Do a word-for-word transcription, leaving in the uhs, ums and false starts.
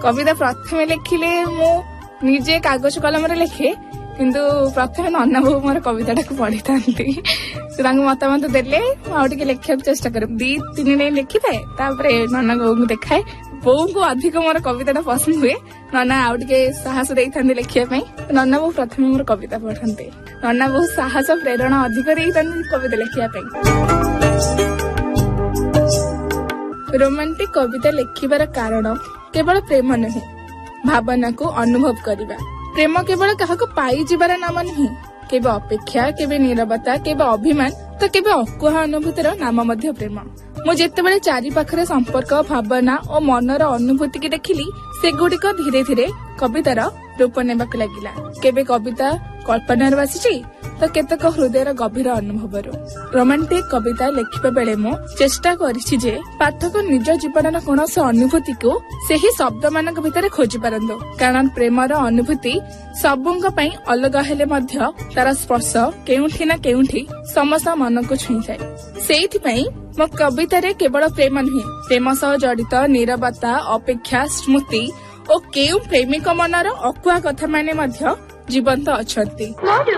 कविता प्रथम लिखिले मु निजे कागज कलम लिखे किंतु प्रथम नन्ना बो मोर कविता पढ़ी था मतामत देले आगे लिखा चेष्टा करे दी तीन लाइन लिखि थाए नन्ना बो को देखाए बो को अधिक मोर कविता पसंद हुए नन्ना आउ टे साहस दे था लिखापी नन्ना बो प्रथम मोर कविता पढ़ते नन्ना बहुत साहस प्रेरणा अधिक दे था कविता लिखापी। रोमांटिक कविता लिखिबार कारण केवल प्रेम नुहे भावना को अनुभव करवा प्रेम केवल क्या पाई जीवार नाम नुहे केवल अपेक्षा केवल नीरवता केवल अभिमान तो केवल अकुहा अनुभूतिर नाम मध्य प्रेम। मु जेतेबेले चारि पाखरे संपर्क भावना और मनर अनुभूति की देखिली सेगुड़िक धीरे धीरे कवितार रूप नेबाक लागिला। केबे कविता कल्पनार बासी तो केतक हृदयर गभीर अनुभव। रोमांटिक कविता लिखिबा बेले मु चेष्टा करिछि जे पाठक निज जीवनर कोनोसी अनुभूति को सेही शब्द मानक भितर खोजि पारंदो कारण प्रेमर अनुभूति सबंग पई अलग हेले मध्य तार स्पर्श केउठी ना केउठी समस्त मन को छुई जाए। सेहिथि पई मो कविता रे केवल प्रेम नुहे प्रेम सह जड़ित नीरवता अपेक्षा स्मृति और केउ प्रेमिक मनर अकुआ कथा माने मध्य जीवंत अछंती।